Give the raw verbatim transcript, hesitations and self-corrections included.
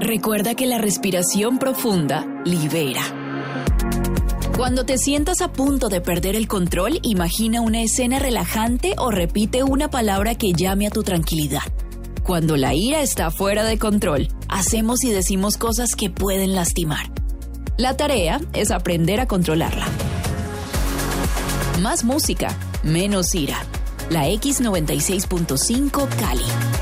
Recuerda que la respiración profunda libera. Cuando te sientas a punto de perder el control, imagina una escena relajante o repite una palabra que llame a tu tranquilidad. Cuando la ira está fuera de control, hacemos y decimos cosas que pueden lastimar. La tarea es aprender a controlarla. Más música, menos ira. La X noventa y seis punto cinco Cali.